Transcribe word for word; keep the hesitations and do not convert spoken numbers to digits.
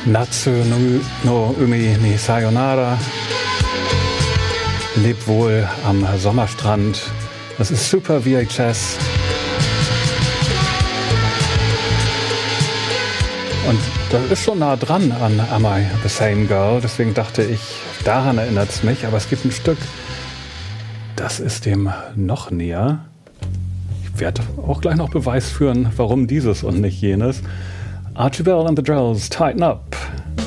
Natsu no, no Umi ni Sayonara. Leb wohl am Sommerstrand. Das ist Super V H S. Und das ist schon nah dran an Am I the Same Girl. Deswegen dachte ich, daran erinnert es mich. Aber es gibt ein Stück, das ist dem noch näher. Ich werde auch gleich noch Beweis führen, warum dieses und nicht jenes. Archibald and the Drills, Tighten Up.